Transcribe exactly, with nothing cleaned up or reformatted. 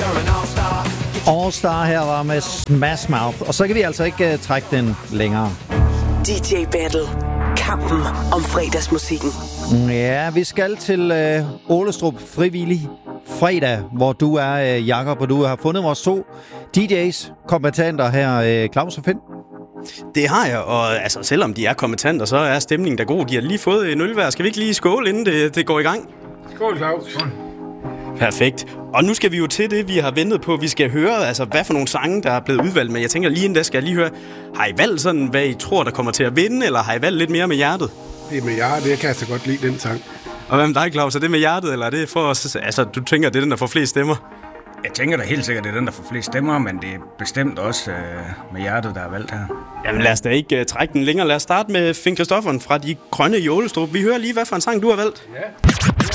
All Star her var med Smash Mouth. Og så kan vi altså ikke uh, trække den længere. D J Battle. Kampen om fredagsmusikken. Ja, vi skal til uh, Ålestrup Frivillig Fredag, hvor du er, uh, Jakob, og du har fundet vores to D J's kompetenter her, uh, Claus og Finn. Det har jeg, og altså, selvom de er kompetenter, så er stemningen der god. De har lige fået en ølvær. Skal vi ikke lige skåle, inden det, det går i gang? Skål, Claus. Perfekt. Og nu skal vi jo til det, vi har ventet på. Vi skal høre, altså, hvad for nogle sange, der er blevet udvalgt. Men jeg tænker lige inden da skal jeg lige høre, har I valgt sådan, hvad I tror, der kommer til at vinde, eller har I valgt lidt mere med hjertet? Det er med hjertet, jeg kan så godt lide den sang. Og hvad med dig, Claus? Er det med hjertet, eller er det for os? Altså, du tænker, det er den, der får flest stemmer? Jeg tænker da helt sikkert, det er den, der får flest stemmer, men det er bestemt også øh, med hjertet, der er valgt her. Jamen lad os da ikke uh, trække den længere. Lad os starte med Finn Christoffersen fra De Grønne i Ålestrup. Vi hører lige, hvad for en sang du har valgt. Ja.